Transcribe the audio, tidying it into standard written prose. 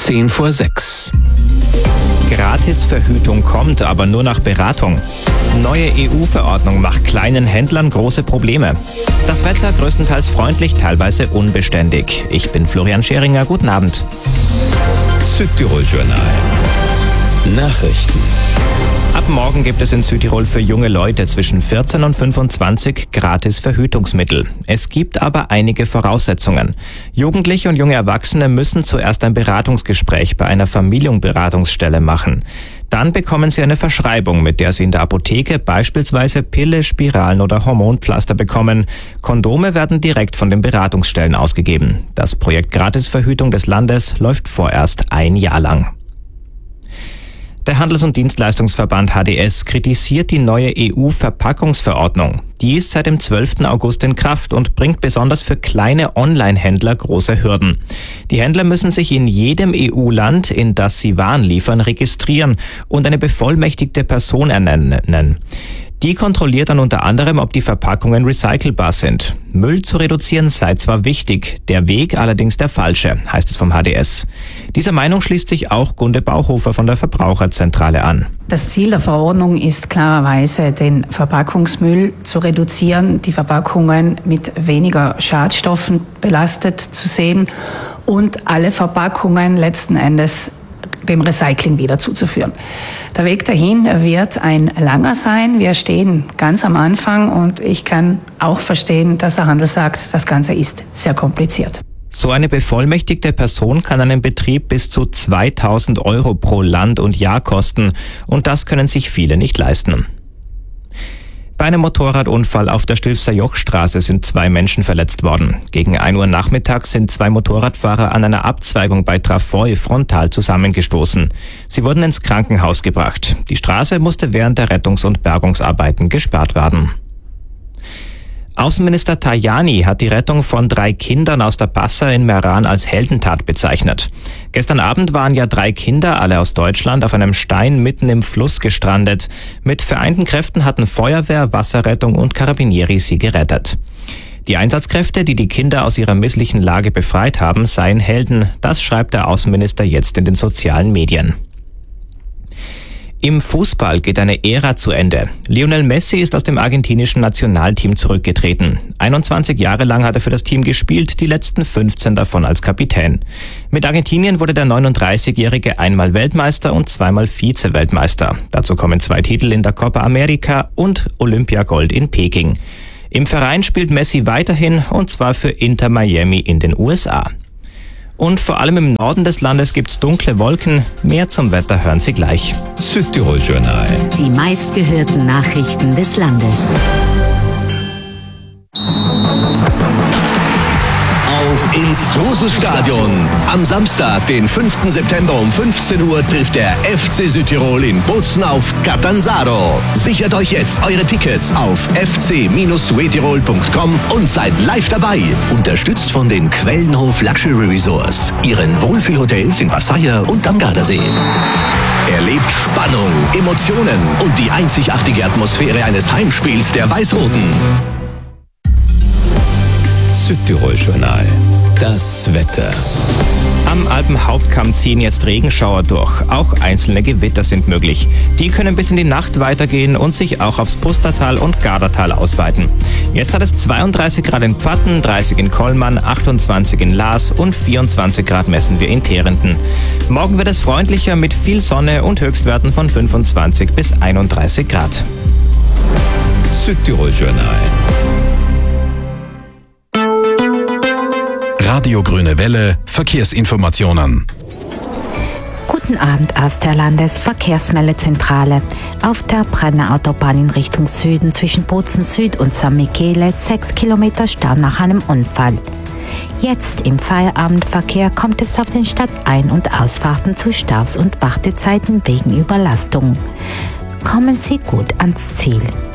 5:10 Gratisverhütung kommt, aber nur nach Beratung. Neue EU-Verordnung macht kleinen Händlern große Probleme. Das Wetter größtenteils freundlich, teilweise unbeständig. Ich bin Florian Scheringer, guten Abend. Südtirol Journal. Nachrichten. Ab morgen gibt es in Südtirol für junge Leute zwischen 14 und 25 gratis Verhütungsmittel. Es gibt aber einige Voraussetzungen. Jugendliche und junge Erwachsene müssen zuerst ein Beratungsgespräch bei einer Familienberatungsstelle machen. Dann bekommen sie eine Verschreibung, mit der sie in der Apotheke beispielsweise Pille, Spiralen oder Hormonpflaster bekommen. Kondome werden direkt von den Beratungsstellen ausgegeben. Das Projekt Gratisverhütung des Landes läuft vorerst ein Jahr lang. Der Handels- und Dienstleistungsverband HDS kritisiert die neue EU-Verpackungsverordnung. Die ist seit dem 12. August in Kraft und bringt besonders für kleine Online-Händler große Hürden. Die Händler müssen sich in jedem EU-Land, in das sie Waren liefern, registrieren und eine bevollmächtigte Person ernennen. Die kontrolliert dann unter anderem, ob die Verpackungen recycelbar sind. Müll zu reduzieren sei zwar wichtig, der Weg allerdings der falsche, heißt es vom HDS. Dieser Meinung schließt sich auch Gunde Bauhofer von der Verbraucherzentrale an. Das Ziel der Verordnung ist klarerweise, den Verpackungsmüll zu reduzieren, die Verpackungen mit weniger Schadstoffen belastet zu sehen und alle Verpackungen letzten Endes dem Recycling wieder zuzuführen. Der Weg dahin wird ein langer sein. Wir stehen ganz am Anfang und ich kann auch verstehen, dass der Handel sagt, das Ganze ist sehr kompliziert. So eine bevollmächtigte Person kann einen Betrieb bis zu 2.000 € pro Land und Jahr kosten und das können sich viele nicht leisten. Bei einem Motorradunfall auf der Stilfser Jochstraße sind 2 Menschen verletzt worden. Gegen 1 Uhr nachmittags sind 2 Motorradfahrer an einer Abzweigung bei Trafoi frontal zusammengestoßen. Sie wurden ins Krankenhaus gebracht. Die Straße musste während der Rettungs- und Bergungsarbeiten gesperrt werden. Außenminister Tajani hat die Rettung von 3 Kindern aus der Bassa in Meran als Heldentat bezeichnet. Gestern Abend waren ja 3 Kinder, alle aus Deutschland, auf einem Stein mitten im Fluss gestrandet. Mit vereinten Kräften hatten Feuerwehr, Wasserrettung und Carabinieri sie gerettet. Die Einsatzkräfte, die die Kinder aus ihrer misslichen Lage befreit haben, seien Helden. Das schreibt der Außenminister jetzt in den sozialen Medien. Im Fußball geht eine Ära zu Ende. Lionel Messi ist aus dem argentinischen Nationalteam zurückgetreten. 21 Jahre lang hat er für das Team gespielt, die letzten 15 davon als Kapitän. Mit Argentinien wurde der 39-Jährige einmal Weltmeister und zweimal Vize-Weltmeister. Dazu kommen 2 Titel in der Copa America und Olympiagold in Peking. Im Verein spielt Messi weiterhin und zwar für Inter Miami in den USA. Und vor allem im Norden des Landes gibt's dunkle Wolken. Mehr zum Wetter hören Sie gleich. Südtirol Journal. Die meistgehörten Nachrichten des Landes. Auf ins Trosestadion. Am Samstag, den 5. September um 15 Uhr trifft der FC Südtirol in Bozen auf Catanzaro. Sichert euch jetzt eure Tickets auf fc-suetirol.com und seid live dabei. Unterstützt von den Quellenhof Luxury Resorts, ihren Wohlfühlhotels in Passaia und am Gardasee. Erlebt Spannung, Emotionen und die einzigartige Atmosphäre eines Heimspiels der Weiß-Roten. Südtirol Journal. Das Wetter. Am Alpenhauptkamm ziehen jetzt Regenschauer durch. Auch einzelne Gewitter sind möglich. Die können bis in die Nacht weitergehen und sich auch aufs Pustertal und Gardatal ausweiten. Jetzt hat es 32 Grad in Pfatten, 30 in Kollmann, 28 in Laas und 24 Grad messen wir in Terenden. Morgen wird es freundlicher mit viel Sonne und Höchstwerten von 25 bis 31 Grad. Südtirol Journal. Radio Grüne Welle, Verkehrsinformationen. Guten Abend aus der Landesverkehrsmeldezentrale. Auf der Brenner Autobahn in Richtung Süden zwischen Bozen Süd und San Michele 6 Kilometer Stau nach einem Unfall. Jetzt im Feierabendverkehr kommt es auf den Stadtein- und Ausfahrten zu Staus und Wartezeiten wegen Überlastung. Kommen Sie gut ans Ziel.